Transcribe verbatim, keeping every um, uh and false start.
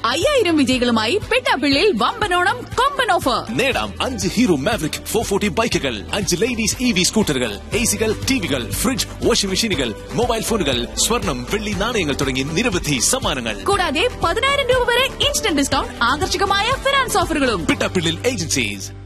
അയ്യായിരം വിജയികളുമായി പെട്ടാപ്പിള്ളിയിൽ വമ്പനോണം കൊമ്പൻ ഓഫർ. നേടാം അഞ്ച് ഹീറോ മാവറിക് ഫോർ ഫോർട്ടി ബൈക്കുകൾ, അഞ്ച് ലേഡീസ് ഇ വി സ്കൂട്ടറുകൾ, എ സികൾ, ടിവികൾ, ഫ്രിഡ്ജ്, വാഷിംഗ് മെഷീനുകൾ, മൊബൈൽ ഫോണുകൾ, സ്വർണം, വെള്ളി നാണയങ്ങൾ തുടങ്ങി നിരവധി സമ്മാനങ്ങൾ. കൂടാതെ പതിനായിരം രൂപ വരെ ഇൻസ്റ്റന്റ് ഡിസ്കൗണ്ട്, ആകർഷകമായ ഫിനാൻസ് ഓഫറുകളും. പെട്ടാപ്പിള്ളിൽ ഏജൻസീസ്.